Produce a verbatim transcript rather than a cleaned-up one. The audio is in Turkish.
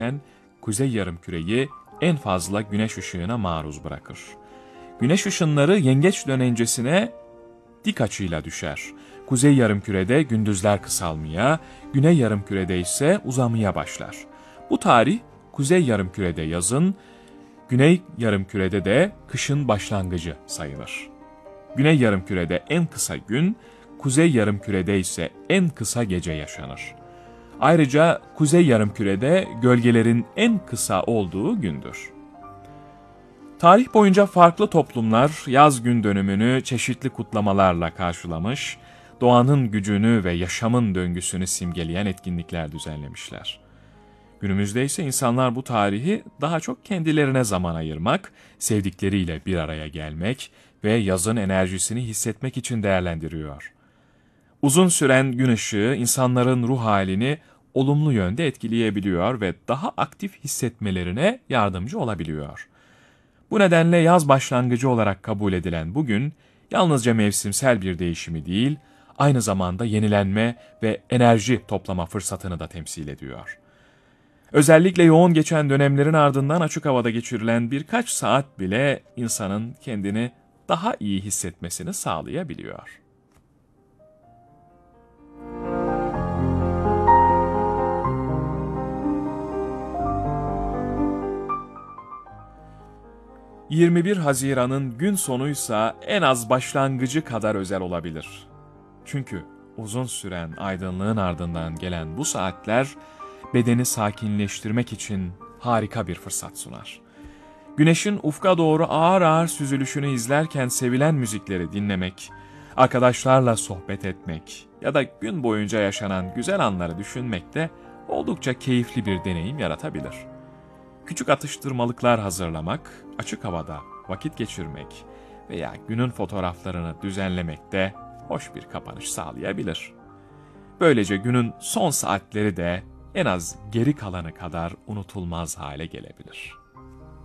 kuzey yarımküreyi en fazla güneş ışığına maruz bırakır. Güneş ışınları yengeç dönencesine dik açıyla düşer. Kuzey yarımkürede gündüzler kısalmaya, güney yarımkürede ise uzamaya başlar. Bu tarih kuzey yarımkürede yazın, güney yarımkürede de kışın başlangıcı sayılır. Güney yarımkürede en kısa gün, kuzey yarımkürede ise en kısa gece yaşanır. Ayrıca kuzey yarımkürede gölgelerin en kısa olduğu gündür. Tarih boyunca farklı toplumlar yaz gün dönümünü çeşitli kutlamalarla karşılamış, doğanın gücünü ve yaşamın döngüsünü simgeleyen etkinlikler düzenlemişler. Günümüzde ise insanlar bu tarihi daha çok kendilerine zaman ayırmak, sevdikleriyle bir araya gelmek ve yazın enerjisini hissetmek için değerlendiriyor. Uzun süren gün ışığı insanların ruh halini olumlu yönde etkileyebiliyor ve daha aktif hissetmelerine yardımcı olabiliyor. Bu nedenle yaz başlangıcı olarak kabul edilen bugün, yalnızca mevsimsel bir değişimi değil, aynı zamanda yenilenme ve enerji toplama fırsatını da temsil ediyor. Özellikle yoğun geçen dönemlerin ardından açık havada geçirilen birkaç saat bile insanın kendini daha iyi hissetmesini sağlayabiliyor. yirmi bir Haziran'ın gün sonuysa en az başlangıcı kadar özel olabilir. Çünkü uzun süren aydınlığın ardından gelen bu saatler bedeni sakinleştirmek için harika bir fırsat sunar. Güneşin ufka doğru ağır ağır süzülüşünü izlerken sevilen müzikleri dinlemek, arkadaşlarla sohbet etmek ya da gün boyunca yaşanan güzel anları düşünmek de oldukça keyifli bir deneyim yaratabilir. Küçük atıştırmalıklar hazırlamak, açık havada vakit geçirmek veya günün fotoğraflarını düzenlemek de hoş bir kapanış sağlayabilir. Böylece günün son saatleri de en az geri kalanı kadar unutulmaz hale gelebilir.